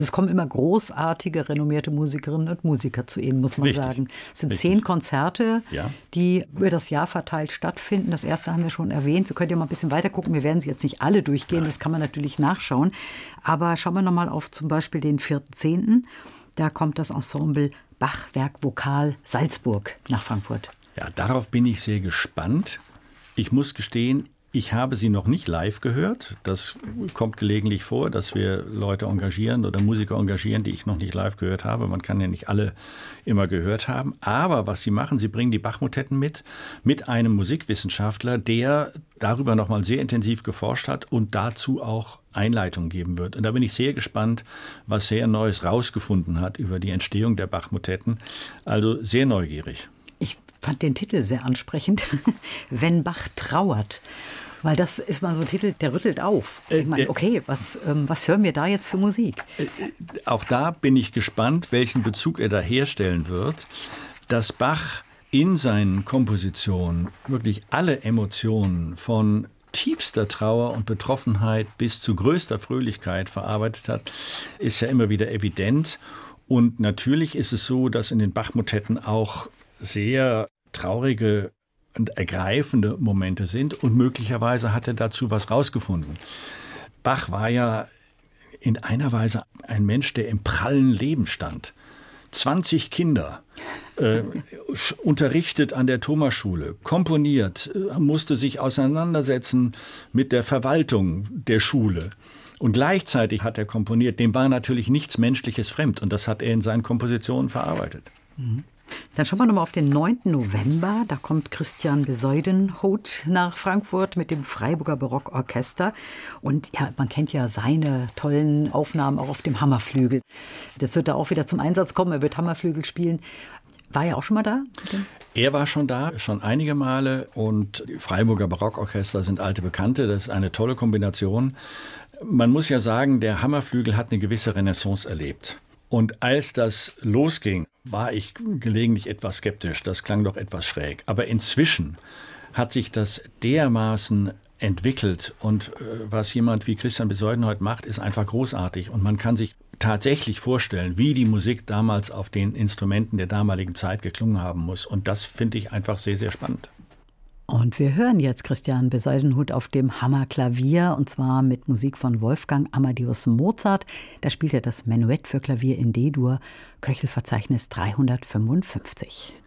Es kommen immer großartige, renommierte Musikerinnen und Musiker zu Ihnen, muss man Richtig, sagen. Es sind richtig. 10 Konzerte, Ja. die über das Jahr verteilt stattfinden. Das erste haben wir schon erwähnt. Wir können ja mal ein bisschen weiter gucken. Wir werden sie jetzt nicht alle durchgehen, das kann man natürlich nachschauen. Aber schauen wir noch mal auf zum Beispiel den 4.10. Da kommt das Ensemble Bachwerk Vokal Salzburg nach Frankfurt. Ja, darauf bin ich sehr gespannt. Ich muss gestehen, ich habe sie noch nicht live gehört. Das kommt gelegentlich vor, dass wir Leute engagieren oder Musiker engagieren, die ich noch nicht live gehört habe. Man kann ja nicht alle immer gehört haben. Aber was sie machen, sie bringen die Bach-Motetten mit einem Musikwissenschaftler, der darüber noch mal sehr intensiv geforscht hat und dazu auch Einleitung geben wird. Und da bin ich sehr gespannt, was sehr Neues rausgefunden hat über die Entstehung der Bach-Motetten. Also sehr neugierig. Ich fand den Titel sehr ansprechend. Wenn Bach trauert. Weil das ist mal so ein Titel, der rüttelt auf. Ich meine, okay, was hören wir da jetzt für Musik? Auch da bin ich gespannt, welchen Bezug er da herstellen wird. Dass Bach in seinen Kompositionen wirklich alle Emotionen von tiefster Trauer und Betroffenheit bis zu größter Fröhlichkeit verarbeitet hat, ist ja immer wieder evident. Und natürlich ist es so, dass in den Bach-Motetten auch sehr traurige und ergreifende Momente sind und möglicherweise hat er dazu was rausgefunden. Bach war ja in einer Weise ein Mensch, der im prallen Leben stand. 20 Kinder, unterrichtet an der Thomasschule, komponiert, musste sich auseinandersetzen mit der Verwaltung der Schule. Und gleichzeitig hat er komponiert, dem war natürlich nichts Menschliches fremd und das hat er in seinen Kompositionen verarbeitet. Mhm. Dann schauen wir nochmal auf den 9. November. Da kommt Christian Bezuidenhout nach Frankfurt mit dem Freiburger Barockorchester. Und ja, man kennt ja seine tollen Aufnahmen auch auf dem Hammerflügel. Das wird da auch wieder zum Einsatz kommen. Er wird Hammerflügel spielen. War er auch schon mal da? Er war schon da, schon einige Male. Und die Freiburger Barockorchester sind alte Bekannte. Das ist eine tolle Kombination. Man muss ja sagen, der Hammerflügel hat eine gewisse Renaissance erlebt. Und als das losging, war ich gelegentlich etwas skeptisch. Das klang doch etwas schräg. Aber inzwischen hat sich das dermaßen entwickelt. Und was jemand wie Christian Bezuidenhout macht, ist einfach großartig. Und man kann sich tatsächlich vorstellen, wie die Musik damals auf den Instrumenten der damaligen Zeit geklungen haben muss. Und das finde ich einfach sehr, sehr spannend. Und wir hören jetzt Christian Bezuidenhout auf dem Hammerklavier und zwar mit Musik von Wolfgang Amadeus Mozart. Da spielt er das Menuett für Klavier in D-Dur, Köchelverzeichnis 355.